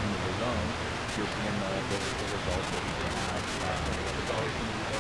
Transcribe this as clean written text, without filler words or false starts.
in the zone, you're seeing the results that you can have. It's always going to be